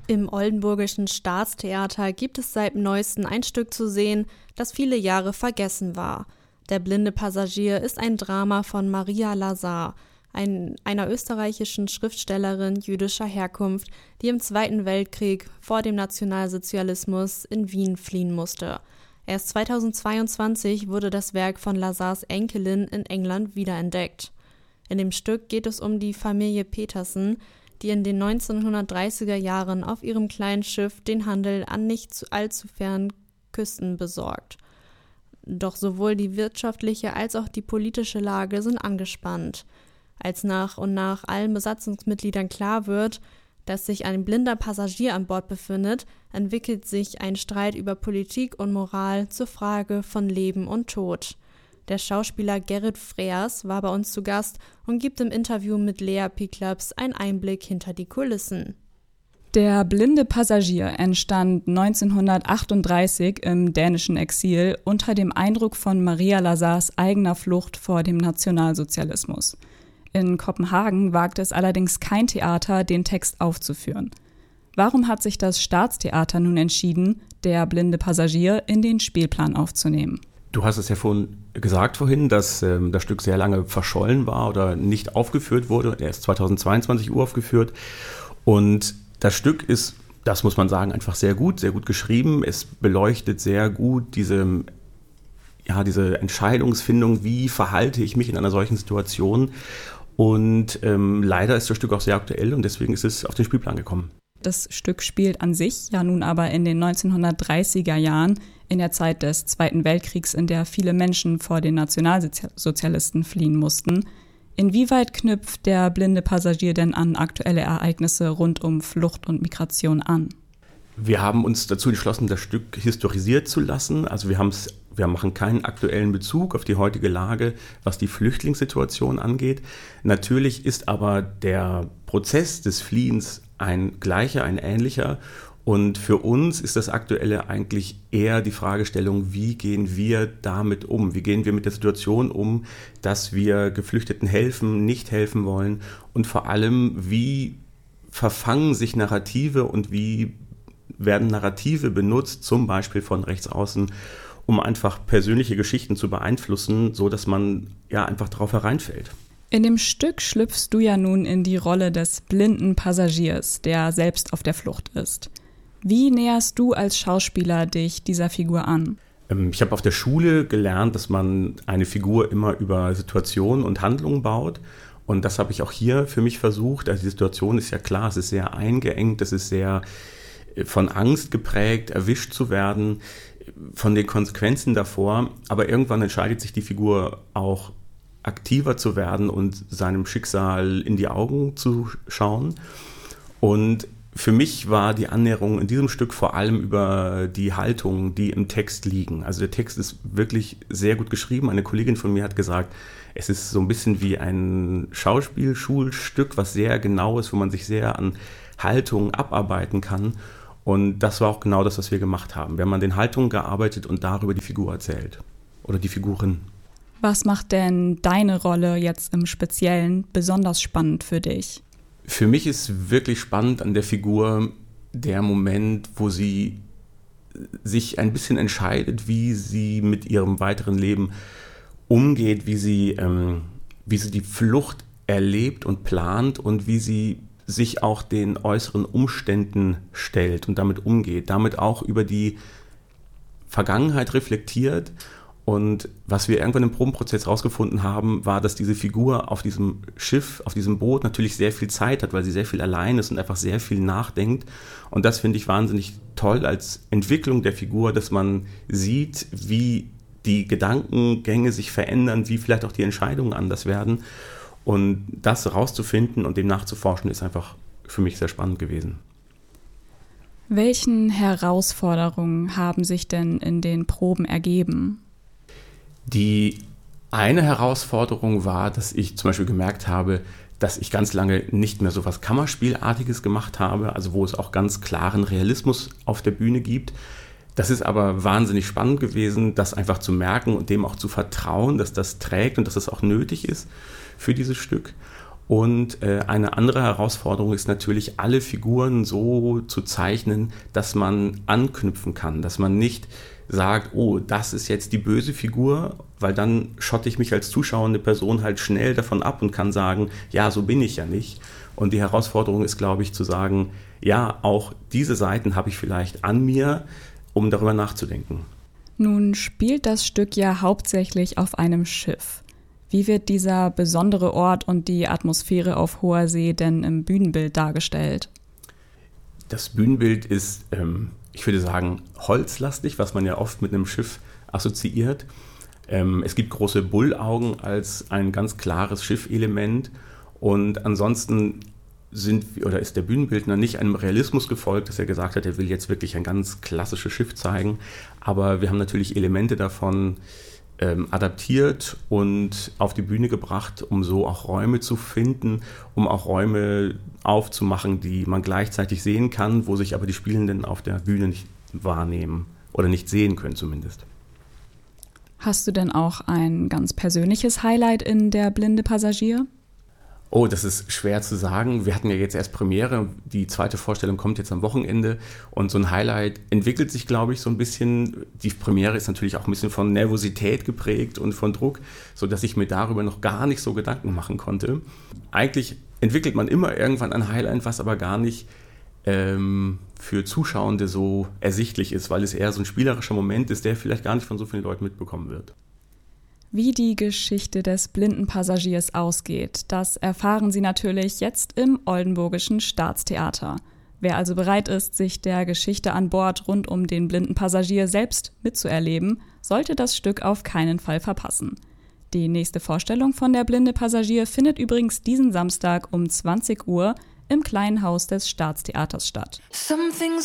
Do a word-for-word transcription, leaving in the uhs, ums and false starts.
Im Oldenburgischen Staatstheater gibt es seit neuestem ein Stück zu sehen, das viele Jahre vergessen war. Der blinde Passagier ist ein Drama von Maria Lazar, ein, einer österreichischen Schriftstellerin jüdischer Herkunft, die im Zweiten Weltkrieg vor dem Nationalsozialismus in Wien fliehen musste. Erst zweitausendzweiundzwanzig wurde das Werk von Lazars Enkelin in England wiederentdeckt. In dem Stück geht es um die Familie Petersen, die in den neunzehnhundertdreißiger Jahren auf ihrem kleinen Schiff den Handel an nicht allzu fernen Küsten besorgt. Doch sowohl die wirtschaftliche als auch die politische Lage sind angespannt. Als nach und nach allen Besatzungsmitgliedern klar wird, dass sich ein blinder Passagier an Bord befindet, entwickelt sich ein Streit über Politik und Moral zur Frage von Leben und Tod. Der Schauspieler Gerrit Freers war bei uns zu Gast und gibt im Interview mit Lea Piklaps einen Einblick hinter die Kulissen. Der blinde Passagier entstand neunzehnhundertachtunddreißig im dänischen Exil unter dem Eindruck von Maria Lazars eigener Flucht vor dem Nationalsozialismus. In Kopenhagen wagte es allerdings kein Theater, den Text aufzuführen. Warum hat sich das Staatstheater nun entschieden, Der blinde Passagier in den Spielplan aufzunehmen? Du hast es ja vorhin gesagt vorhin, dass ähm, das Stück sehr lange verschollen war oder nicht aufgeführt wurde. Er ist zweitausendzweiundzwanzig uraufgeführt. Und das Stück ist, das muss man sagen, einfach sehr gut, sehr gut geschrieben. Es beleuchtet sehr gut diese, ja, diese Entscheidungsfindung, wie verhalte ich mich in einer solchen Situation. Und ähm, leider ist das Stück auch sehr aktuell und deswegen ist es auf den Spielplan gekommen. Das Stück spielt an sich ja nun aber in den neunzehnhundertdreißiger Jahren, in der Zeit des Zweiten Weltkriegs, in der viele Menschen vor den Nationalsozialisten fliehen mussten. Inwieweit knüpft der blinde Passagier denn an aktuelle Ereignisse rund um Flucht und Migration an? Wir haben uns dazu entschlossen, das Stück historisiert zu lassen. Also wir, haben's, wir machen keinen aktuellen Bezug auf die heutige Lage, was die Flüchtlingssituation angeht. Natürlich ist aber der Prozess des Fliehens ein gleicher, ein ähnlicher. Und für uns ist das Aktuelle eigentlich eher die Fragestellung, wie gehen wir damit um? Wie gehen wir mit der Situation um, dass wir Geflüchteten helfen, nicht helfen wollen? Und vor allem, wie verfangen sich Narrative und wie werden Narrative benutzt, zum Beispiel von rechts außen, um einfach persönliche Geschichten zu beeinflussen, so dass man ja einfach darauf hereinfällt. In dem Stück schlüpfst du ja nun in die Rolle des blinden Passagiers, der selbst auf der Flucht ist. Wie näherst du als Schauspieler dich dieser Figur an? Ich habe auf der Schule gelernt, dass man eine Figur immer über Situationen und Handlungen baut. Und das habe ich auch hier für mich versucht. Also die Situation ist ja klar, es ist sehr eingeengt, es ist sehr von Angst geprägt, erwischt zu werden, von den Konsequenzen davor. Aber irgendwann entscheidet sich die Figur auch, aktiver zu werden und seinem Schicksal in die Augen zu schauen. Und für mich war die Annäherung in diesem Stück vor allem über die Haltungen, die im Text liegen. Also der Text ist wirklich sehr gut geschrieben. Eine Kollegin von mir hat gesagt, es ist so ein bisschen wie ein Schauspielschulstück, was sehr genau ist, wo man sich sehr an Haltungen abarbeiten kann. Und das war auch genau das, was wir gemacht haben. Wir haben an den Haltungen gearbeitet und darüber die Figur erzählt. Oder die Figuren. Was macht denn deine Rolle jetzt im Speziellen besonders spannend für dich? Für mich ist wirklich spannend an der Figur der Moment, wo sie sich ein bisschen entscheidet, wie sie mit ihrem weiteren Leben umgeht, wie sie, ähm, wie sie die Flucht erlebt und plant und wie sie sich auch den äußeren Umständen stellt und damit umgeht, damit auch über die Vergangenheit reflektiert. Und was wir irgendwann im Probenprozess rausgefunden haben, war, dass diese Figur auf diesem Schiff, auf diesem Boot natürlich sehr viel Zeit hat, weil sie sehr viel allein ist und einfach sehr viel nachdenkt. Und das finde ich wahnsinnig toll als Entwicklung der Figur, dass man sieht, wie die Gedankengänge sich verändern, wie vielleicht auch die Entscheidungen anders werden. Und das rauszufinden und dem nachzuforschen, ist einfach für mich sehr spannend gewesen. Welchen Herausforderungen haben sich denn in den Proben ergeben? Die eine Herausforderung war, dass ich zum Beispiel gemerkt habe, dass ich ganz lange nicht mehr so was Kammerspielartiges gemacht habe, also wo es auch ganz klaren Realismus auf der Bühne gibt. Das ist aber wahnsinnig spannend gewesen, das einfach zu merken und dem auch zu vertrauen, dass das trägt und dass das auch nötig ist für dieses Stück. Und äh, eine andere Herausforderung ist natürlich, alle Figuren so zu zeichnen, dass man anknüpfen kann, dass man nicht sagt, oh, das ist jetzt die böse Figur, weil dann schotte ich mich als zuschauende Person halt schnell davon ab und kann sagen, ja, so bin ich ja nicht. Und die Herausforderung ist, glaube ich, zu sagen, ja, auch diese Seiten habe ich vielleicht an mir, um darüber nachzudenken. Nun spielt das Stück ja hauptsächlich auf einem Schiff. Wie wird dieser besondere Ort und die Atmosphäre auf hoher See denn im Bühnenbild dargestellt? Das Bühnenbild ist, ähm, ich würde sagen, holzlastig, was man ja oft mit einem Schiff assoziiert. Ähm, es gibt große Bullaugen als ein ganz klares Schiffelement und ansonsten sind oder ist der Bühnenbildner nicht einem Realismus gefolgt, dass er gesagt hat, er will jetzt wirklich ein ganz klassisches Schiff zeigen, aber wir haben natürlich Elemente davon ähm, adaptiert und auf die Bühne gebracht, um so auch Räume zu finden, um auch Räume aufzumachen, die man gleichzeitig sehen kann, wo sich aber die Spielenden auf der Bühne nicht wahrnehmen oder nicht sehen können zumindest. Hast du denn auch ein ganz persönliches Highlight in Der blinde Passagier? Oh, das ist schwer zu sagen. Wir hatten ja jetzt erst Premiere. Die zweite Vorstellung kommt jetzt am Wochenende. Und so ein Highlight entwickelt sich, glaube ich, so ein bisschen. Die Premiere ist natürlich auch ein bisschen von Nervosität geprägt und von Druck, sodass ich mir darüber noch gar nicht so Gedanken machen konnte. Eigentlich entwickelt man immer irgendwann ein Highlight, was aber gar nicht ähm, für Zuschauende so ersichtlich ist, weil es eher so ein spielerischer Moment ist, der vielleicht gar nicht von so vielen Leuten mitbekommen wird. Wie die Geschichte des blinden Passagiers ausgeht, das erfahren Sie natürlich jetzt im Oldenburgischen Staatstheater. Wer also bereit ist, sich der Geschichte an Bord rund um den blinden Passagier selbst mitzuerleben, sollte das Stück auf keinen Fall verpassen. Die nächste Vorstellung von Der blinde Passagier findet übrigens diesen Samstag um zwanzig Uhr im Kleinen Haus des Staatstheaters statt.